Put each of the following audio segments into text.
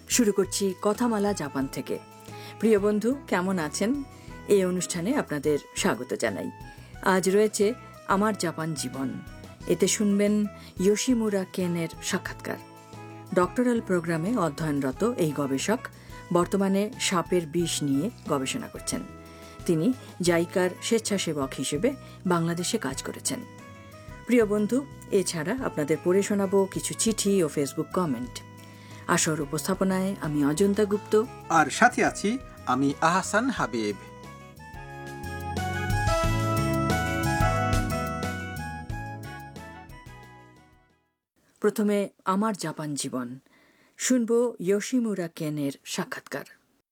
শুরু করছি কথামালা জাপান থেকে। প্রিয় বন্ধু, কেমন আছেন? এই অনুষ্ঠানে আপনাদের স্বাগত জানাই। আজ রয়েছে আমার জাপান জীবন। এতে শুনবেন ইয়োশিমুরা কেনের সাক্ষাৎকার। ডক্টরাল প্রোগ্রামে অধ্যয়নরত এই গবেষক বর্তমানে সাপের বিষ নিয়ে গবেষণা করছেন। তিনি জাইকার স্বেচ্ছাসেবক হিসেবে বাংলাদেশে কাজ করেছেন। প্রিয় বন্ধু, এছাড়া আপনাদের পড়ে শোনাবো কিছু চিঠি ও ফেসবুক কমেন্ট। আসর উপস্থাপনায় আমি অজন্তা গুপ্ত, আর সাথে আছি আমি আহসান হাবিব। প্রথমে আমার জাপান জীবন শুনব ইয়োশিমুরা কেনের সাক্ষাৎকার।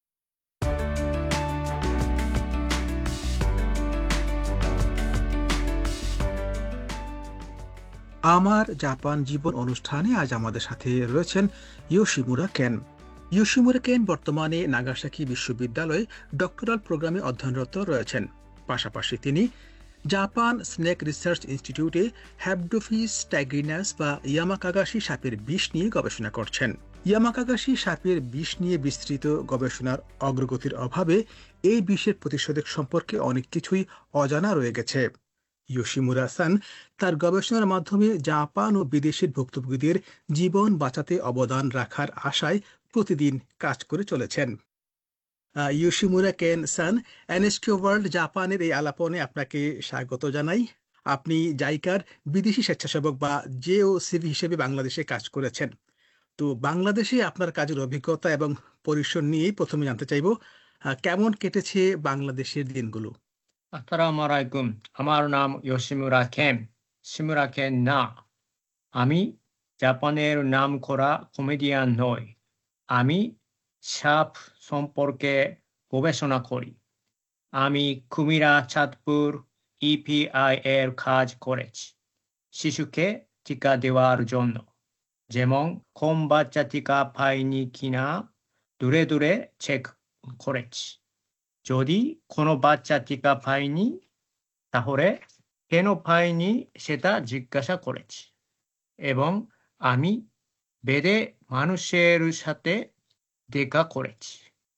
আমার জাপান জীবন অনুষ্ঠানে আজ আমাদের সাথে রয়েছেন ইয়োশিমুরা কেন। ইয়োশিমুরা কেন বর্তমানে নাগাসাকি বিশ্ববিদ্যালয়ে ডক্টরাল প্রোগ্রামে অধ্যয়নরত রয়েছেন। পাশাপাশি তিনি জাপান স্নেক রিসার্চ ইনস্টিটিউটে হ্যাবডোফিস টাইগ্রিনাস বা ইয়ামাকাগাসি সাপের বিষ নিয়ে গবেষণা করছেন। ইয়ামাকাগাসি সাপের বিষ নিয়ে বিস্তৃত গবেষণার অগ্রগতির অভাবে এই বিষের প্রতিষেধক সম্পর্কে অনেক কিছুই অজানা রয়ে গেছে। ইয়োশিমুরা-সান তার গবেষণার মাধ্যমে জাপান ও বিদেশের ভুক্তভোগীদের জীবন বাঁচাতে অবদান রাখার আশায় প্রতিদিন কাজ করে চলেছেন। ইয়োশিমুরা কেন-সান, এনএসকে ওয়ার্ল্ড জাপানের এই আলাপনে আপনাকে স্বাগত জানাই। আপনি জাইকার বিদেশি স্বেচ্ছাসেবক বা জেওসিভি হিসেবে বাংলাদেশে কাজ করেছেন। তো বাংলাদেশে আপনার কাজের অভিজ্ঞতা এবং পরিসর নিয়েই প্রথমে জানতে চাইব, কেমন কেটেছে বাংলাদেশের দিনগুলো? আসসালামু আলাইকুম। আমার নাম ইয়োশিমুরা কেন। শিমুরা কেন না। আমি জাপানের নামকরা কমেডিয়ান নই। আমি সাপ সম্পর্কে গবেষণা করি। আমি কুমিরা চাঁদপুর ইপিআই এর কাজ করেছি শিশুকে টিকা দেওয়ার জন্য। যেমন কম বাচ্চা টিকা পায়নি কিনা দূরে দূরে চেক করেছি। যদি কোনো বাচ্চা টিকা পায়নি তাহলে কেন পায়নি সেটা জিজ্ঞাসা করেছি। এবং আমি বেদে মানুষের সাথে দেখা করেছি।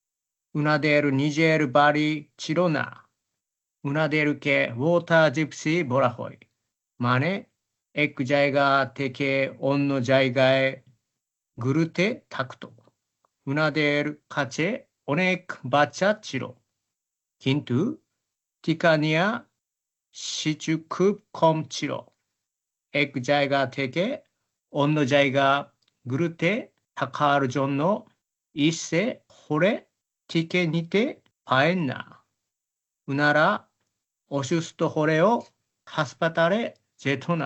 উনাদের নিজের বাড়ি ছিল না। উনাদেরকে ওয়াটার জিপসি বলা হয়, মানে এক জায়গা থেকে অন্য জায়গায় ঘুরতে থাকতো। উনাদের কাছে অনেক বাচ্চা ছিল, কিন্তু টিকা নেওয়া শিশু খুব কম ছিল। এক জায়গা থেকে অন্য জায়গা ঘুরতে থাকার জন্য ইচ্ছে করে টিকা নিতে পারেন না। উনারা অসুস্থ হলেও হাসপাতালে যেত না।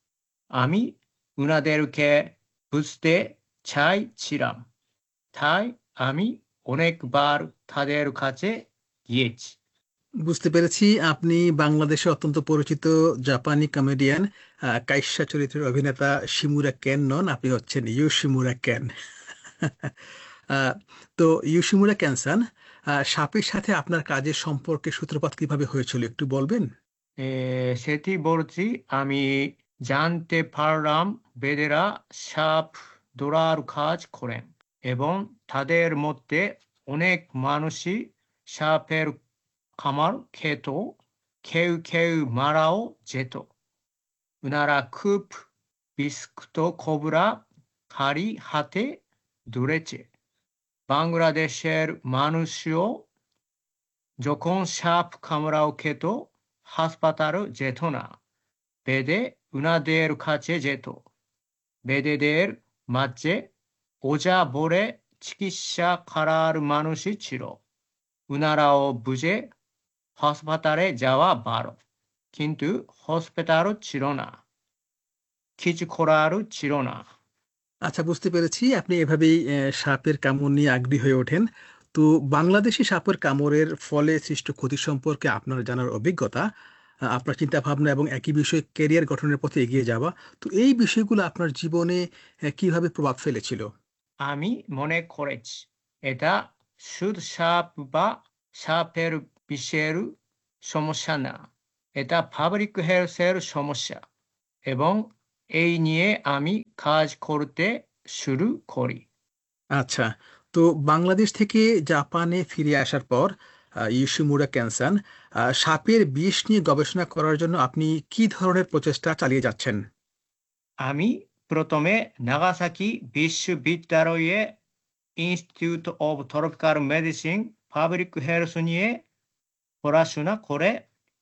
আমি উনাদেরকে বুঝতে চাইছিলাম, তাই আমি অনেকবার তাদের কাছে গিয়েছি। বুঝতে পেরেছি, আপনি বাংলাদেশে অত্যন্ত পরিচিত জাপানি কমেডিয়ান কাইসা চরিত্রের অভিনেতা শিমুরা কেন নন, আপনি হচ্ছেন ইয়োশিমুরা কেন। তো ইয়োশিমুরা কেন-সান, সাপের সাথে আপনার কাজের সম্পর্কে সূত্রপাত কিভাবে হয়েছিল একটু বলবেন? সেটি বলছি। আমি জানতে পারলাম বেদেরা সাপ ধরার কাজ করেন এবং তাদের মধ্যে অনেক মানুষই সাপের খামার খেত, কেউ কেউ মারাও যেত। উনারা খুব বিষাক্ত কোবরা খালি হাতে ধরেছে। বাংলাদেশের মানুষও যখন সাপ কামড়াও খেত হাসপাতালে যেত না, বেদে উনাদের কাছে যেত। বেদেদের মাঝে ওঝা বলে চিকিৎসা করার মানুষই ছিল। উনারাও বুঝে হাসপাতালে যাওয়া ভালো, কিন্তু হসপিটালও ছিল না, কিছু করারও ছিল না। আচ্ছা, বুঝতে পেরেছি, আপনি এভাবেই সাপের কামড় নিয়ে আগ্রহী হয়ে ওঠেন। তো বাংলাদেশি সাপের কামড়ের ফলে সৃষ্ট ক্ষতি সম্পর্কে আপনার জানার অভিজ্ঞতা, আপনার চিন্তা ভাবনা এবং একই বিষয়ে ক্যারিয়ার গঠনের পথে এগিয়ে যাওয়া, তো এই বিষয়গুলো আপনার জীবনে কিভাবে প্রভাব ফেলেছিল? আমি মনে করেছি এটা শুধু সাপ বা সাপের বিষের সমস্যা না, এটা পাবলিক হেলথের সমস্যা। এবং এই নিয়ে আমি কাজ করতে শুরু করি। আচ্ছা, তো বাংলাদেশ থেকে জাপানে ফিরে আসার পর ইয়োশিমুরা কেনসান সাপের বিষ নিয়ে গবেষণা করার জন্য আপনি কি ধরনের প্রচেষ্টা চালিয়ে যাচ্ছেন? আমি প্রথমে নাগাসাকি বিশ্ববিদ্যালয়ে institute of tropical medicine public health নিয়ে পড়াশোনা করে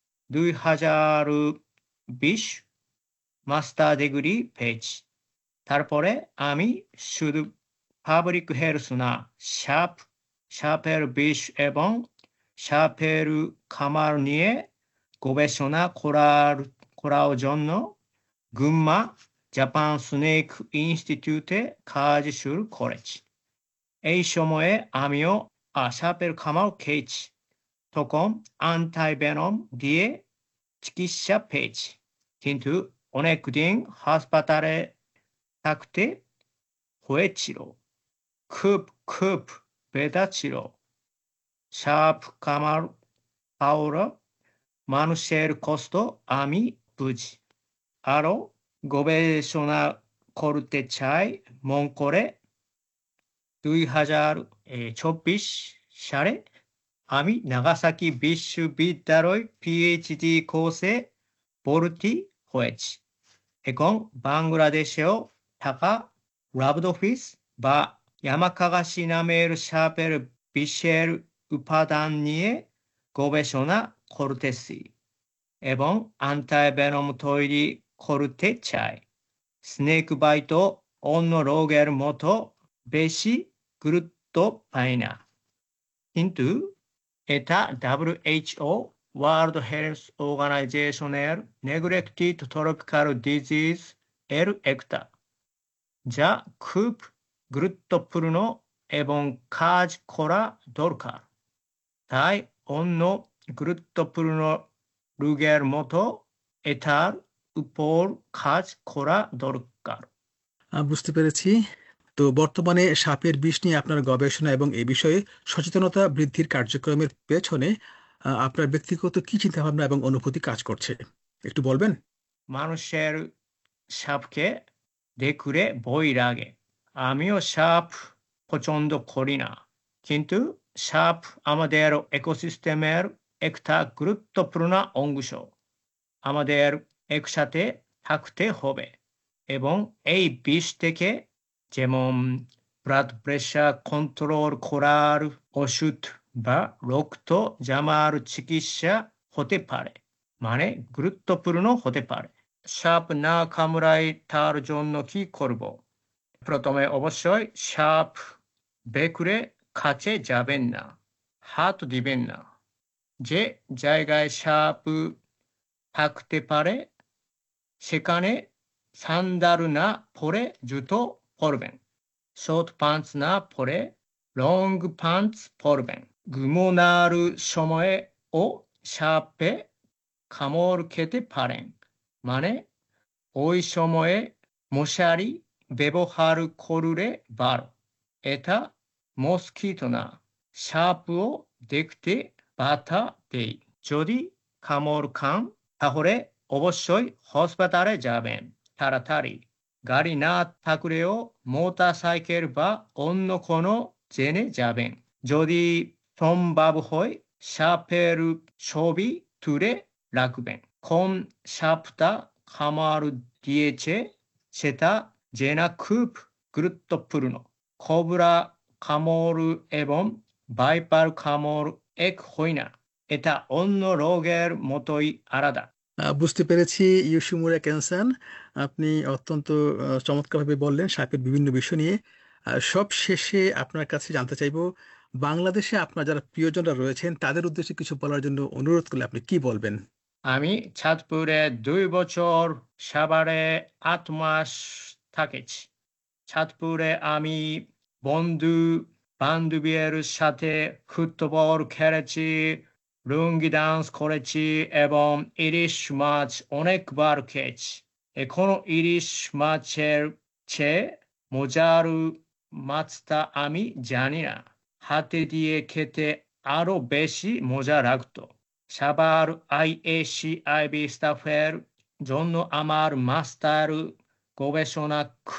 2020 মাস্টার ডিগ্রি পেয়েছি। তারপরে আমি শুধু পাবলিক হেলথ না, সাপের বিষ এবং সাপের খামার নিয়ে গবেষণা করার জন্য গুম্মা জাপান স্নেক ইনস্টিটিউটে কাজ শুরু করেছি। এই সময়ে আমিও সাপের খামার খেয়েছি। তখন অ্যান্টিভেনম দিয়ে চিকিৎসা পেয়েছি, কিন্তু অনেকদিন হাসপাতালে থাকতে হয়েছিল। খুব খুব ব্যথা ছিল। সাপ কামড় খাওয়া মানুষের কষ্ট আমি বুঝি। আরো গবেষণা করতে চাই মন করে 2024 সালে আমি নাগাসাকি বিশ্ববিদ্যালয় পিএইচডি কোর্সে ভর্তি হয়েছি। এখন বাংলাদেশেও থাকা রাবডোফিস বা ইয়ামাকাগাসি নামের সাপের বিষের উপাদান নিয়ে গবেষণা করতেছি এবং অ্যান্টিভেনম তৈরি করতে চাই। স্নেক বাইট অন্য রোগের মতো বেশি গুরুত্ব পায় না, কিন্তু এটা WHO ওয়ার্ল্ড হেলথ অর্গানাইজেশনের নেগলেক্টেড ট্রপিক্যাল ডিজিজ এর একটা, যা খুব গুরুত্বপূর্ণ এবং কাজ করা দরকার। তাই অন্য গুরুত্বপূর্ণ রোগের মতো এটার উপর কাজ করা দরকার। বুঝতে পেরেছি। তো বর্তমানে সাপের বিষ নিয়ে আপনার গবেষণা এবং এ বিষয়ে সচেতনতা বৃদ্ধির কার্যক্রমের পেছনে আপনার ব্যক্তিগত কি চিন্তাভাবনা এবং অনুভূতি কাজ করছে, একটু বলবেন? মানুষের সাপকে দেখলে ভয় লাগে। আমিও সাপ পছন্দ করি না, কিন্তু সাপ আমাদের ইকোসিস্টেমের একটা গুরুত্বপূর্ণ অংশ। আমাদের একসাথে থাকতে হবে এবং এই বিষ থেকে, যেমন ব্লাড প্রেশার কন্ট্রোল করার ওষুধ বা রক্ত জমার চিকিৎসা হতে পারে, মানে গুরুত্বপূর্ণ হতে পারে। সাপ না কামড়ায় তার জন্য কি করব? প্রথমে অবশ্যই সাপ বেকুরে কাছে যাবেন না, হাত দিবেন না। যে জায়গায় সাপ থাকতে পারে সেখানে সান্দাল না পরে জুতো পরবেন। শর্ট প্যান্টস না পরে লং প্যান্টস পরবেন। ঘুমানোর সময়ে ও সাপে কামড় খেতে পারেন, মানে ওই সময়ে মশারি ব্যবহার করলে ভালো। এটা মস্কিটো না, সাপও দেখতে বাধা দেয়। যদি কামড় খান তাহলে অবশ্যই হাসপাতালে যাবেন তাড়াতাড়ি। গাড়ি না থাকলেও মোটরসাইকেল বা অন্য কোনো ট্রেনে যাবেন। যদি সম্ভব হয় সাপের ছবি তুলে রাখবেন। কোন সাপটা কামড় দিয়েছে সেটা জানা খুব গুরুত্বপূর্ণ। কোবরা কামড় এবং ভাইপার কামড় এক হয় না, এটা অন্য রোগের মতোই আলাদা। বুঝতে পেরেছি ইয়োশিমুরা কেনসান, আপনি অত্যন্ত চমৎকারভাবে বললেন সাপের বিভিন্ন বিষয় নিয়ে। সব শেষে আপনার কাছে জানতে চাইবো, বাংলাদেশে আপনার যারা প্রিয়জনরা রয়েছেন তাদের উদ্দেশ্যে কিছু বলার জন্য অনুরোধ করলে আপনি কি বলবেন? আমি চাঁদপুরে 2 বছর, সাভারে 8 মাস থেকেছি। চাঁদপুরে আমি বন্ধু বান্ধবীর সাথে ফুটবল খেলেছি, লুঙ্গি ডান্স করেছি এবং ইলিশ মাছ অনেকবার খেয়েছি। এখনো ইলিশ মাছের চেয়ে মজার মাছটা আমি জানি না, হাতে দিয়ে খেতে আরো বেশি মজা লাগতো। সাভার IACIB স্টাফের জন্য আমার মাস্টার গবেষণা